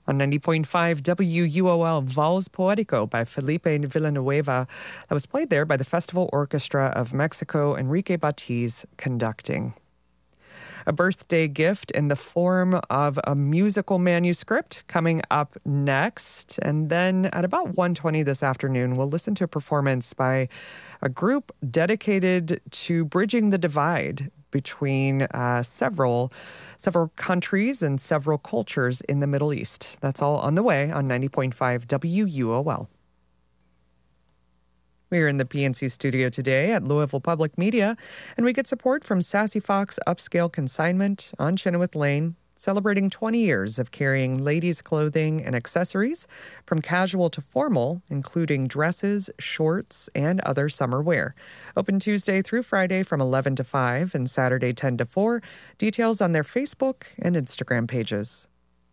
On 90.5 WUOL, Vals Poetico by Felipe Villanueva. That was played there by the Festival Orchestra of Mexico, Enrique Batiz conducting. A birthday gift in the form of a musical manuscript coming up next. And then at about 1:20 this afternoon, we'll listen to a performance by a group dedicated to bridging the divide between several countries and several cultures in the Middle East. That's all on the way on 90.5 WUOL. We're in the PNC studio today at Louisville Public Media, and we get support from Sassy Fox Upscale Consignment on Chenoweth Lane, celebrating 20 years of carrying ladies' clothing and accessories from casual to formal, including dresses, shorts, and other summer wear. Open Tuesday through Friday from 11 to 5 and Saturday 10 to 4. Details on their Facebook and Instagram pages.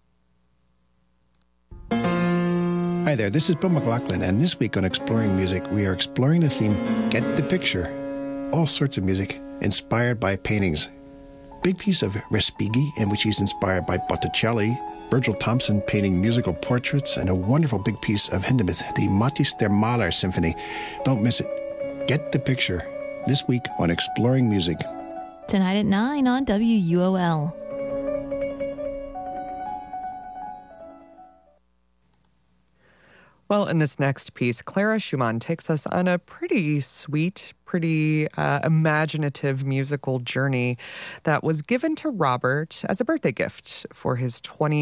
Hi there, this is Bill McLaughlin, and this week on Exploring Music, we are exploring the theme, Get the Picture. All sorts of music inspired by paintings. Big piece of Respighi, in which he's inspired by Botticelli, Virgil Thompson painting musical portraits, and a wonderful big piece of Hindemith, the Matthäus der Maler Symphony. Don't miss it. Get the Picture, this week on Exploring Music. Tonight at 9 on WUOL. Well, in this next piece, Clara Schumann takes us on a pretty sweet, pretty imaginative musical journey that was given to Robert as a birthday gift for his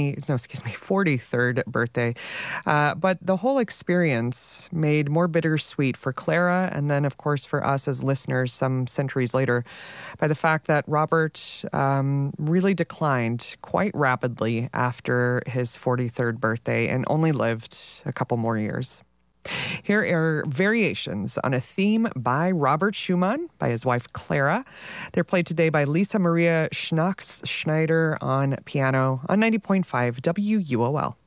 43rd birthday. But the whole experience made more bittersweet for Clara and then, of course, for us as listeners some centuries later by the fact that Robert really declined quite rapidly after his 43rd birthday and only lived a couple more years. Here are variations on a theme by Robert Schumann, by his wife Clara. They're played today by Lisa Maria Schnax-Schneider on piano on 90.5 WUOL.